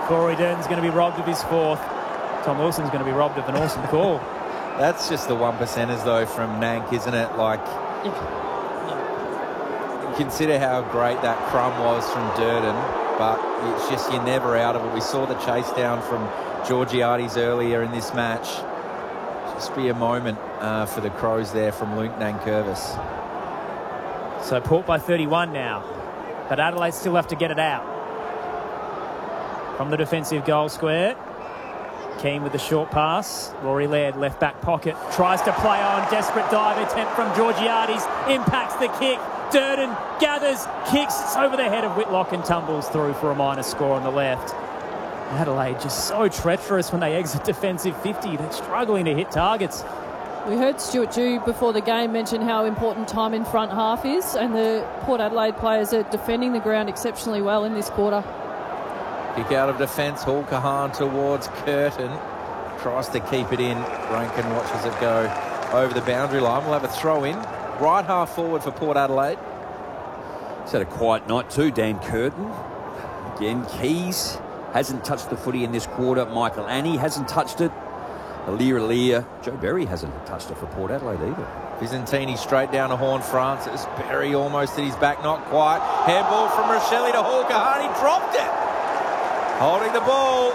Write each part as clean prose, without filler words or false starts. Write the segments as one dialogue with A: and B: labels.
A: Corey Durn's going to be robbed of his fourth. Tom Wilson's going to be robbed of an awesome call.
B: That's just the one percenters, though, from Nank, isn't it? Like, consider how great that crumb was from Durden, but it's just you're never out of it. We saw the chase down from Georgiades earlier in this match. Just be a moment for the Crows there from Luke Nankervis.
A: So Port by 31 now, but Adelaide still have to get it out. From the defensive goal square, Keane with the short pass. Rory Laird, left back pocket, tries to play on. Desperate dive attempt from Georgiades, impacts the kick. Durden gathers, kicks, it's over the head of Whitlock and tumbles through for a minor score on the left. Adelaide just so treacherous when they exit defensive 50. They're struggling to hit targets.
C: We heard Stuart Dew before the game mention how important time in front half is, and the Port Adelaide players are defending the ground exceptionally well in this quarter.
B: Kick out of defence, Hall Kahan towards Curtin. Tries to keep it in. Rankin watches it go over the boundary line. We'll have a throw in. Right half forward for Port Adelaide.
D: He's had a quiet night too, Dan Curtin. Again, Keys hasn't touched the footy in this quarter. Michael Annie hasn't touched it. Alir, Joe Berry hasn't touched it for Port Adelaide either.
B: Visentini straight down to Horn Francis. Berry almost at his back, not quite. Handball from Rochelle to Hall Kahan. He dropped it. Holding the ball.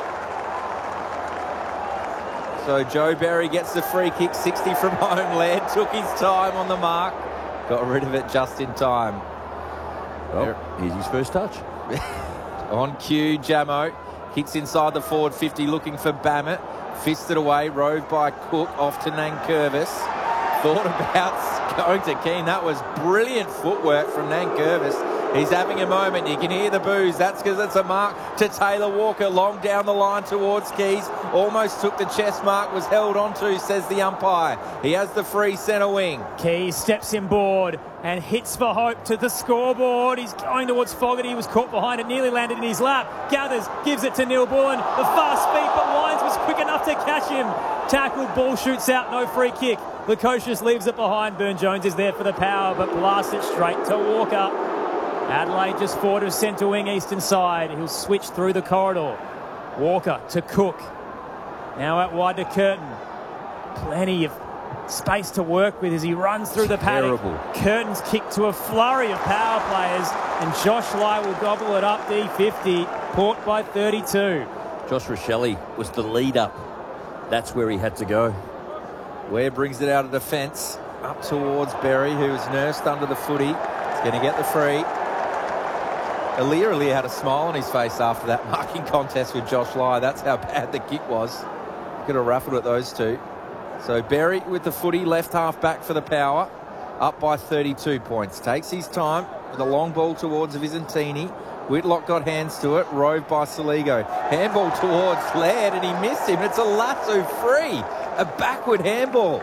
B: So Joe Berry gets the free kick, 60 from home. Laird took his time on the mark. Got rid of it just in time.
D: Well, here's his first touch.
B: On cue, Jamo. Kicks inside the forward 50, looking for Bammett. Fisted away, roved by Cook, off to Nankervis. Thought about going to Keane. That was brilliant footwork from Nankervis. He's having a moment. You can hear the boos. That's because it's a mark to Taylor Walker. Long down the line towards Keys. Almost took the chest mark. Was held onto, says the umpire. He has the free centre wing.
A: Keys steps inboard and hits for hope to the scoreboard. He's going towards Fogarty. He was caught behind it. Nearly landed in his lap. Gathers. Gives it to Neil Bullen. The fast speed, but Lyons was quick enough to catch him. Tackled. Ball shoots out. No free kick. Lukosius leaves it behind. Burne-Jones is there for the power, but blasts it straight to Walker. Adelaide just forward of centre wing, eastern side. He'll switch through the corridor. Walker to Cook. Now out wide to Curtin. Plenty of space to work with as he runs through the paddock. Curtin's kick to a flurry of power players, and Josh Lai will gobble it up D50. Port by 32.
D: Josh Rochelle was the leader. That's where he had to go.
B: Ware brings it out of defence. Up towards Berry, who's nursed under the footy. He's going to get the free. Alir had a smile on his face after that marking contest with Josh Lai. That's how bad the kick was. Could have raffled at those two. So Berry with the footy, left half back for the power. Up by 32 points. Takes his time with a long ball towards Visentini. Whitlock got hands to it. Roved by Saligo. Handball towards Laird and he missed him. It's a lasso free. A backward handball.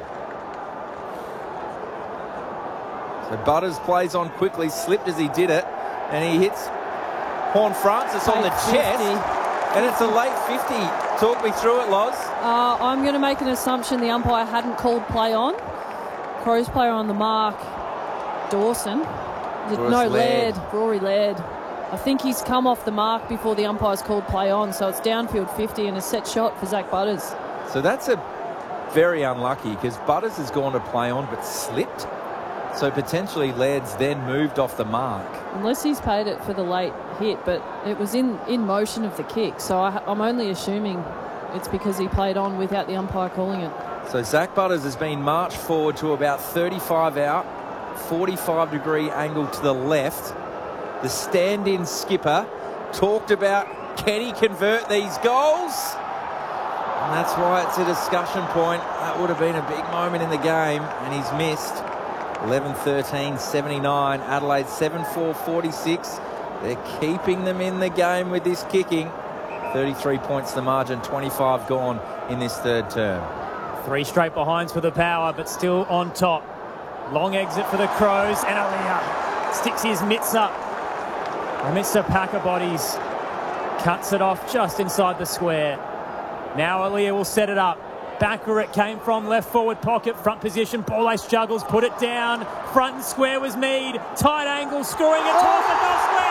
B: So Butters plays on quickly. Slipped as he did it. And he hits Horn Francis on the chest, and it's a late 50. Talk me through it, Loz.
C: I'm going to make an assumption the umpire hadn't called play on. Crows player on the mark, Dawson. Laird. Rory Laird. I think he's come off the mark before the umpire's called play on, so it's downfield 50 and a set shot for Zach Butters.
B: So that's a very unlucky because Butters has gone to play on but slipped. So potentially Laird's then moved off the mark.
C: Unless he's paid it for the late hit, but it was in motion of the kick. So I'm only assuming it's because he played on without the umpire calling it.
B: So Zach Butters has been marched forward to about 35 out, 45-degree angle to the left. The stand-in skipper talked about, can he convert these goals? And that's why it's a discussion point. That would have been a big moment in the game, and he's missed. 11-13, 79. Adelaide 7-4, 46. They're keeping them in the game with this kicking. 33 points the margin, 25 gone in this third term.
A: 3 straight behinds for the power, but still on top. Long exit for the Crows, and Alia sticks his mitts up. Amidst a pack of bodies, cuts it off just inside the square. Now Alia will set it up. Back where it came from, left forward pocket, front position, Borlase juggles, put it down. Front and square was Mead. Tight angle, scoring it towards the goal square.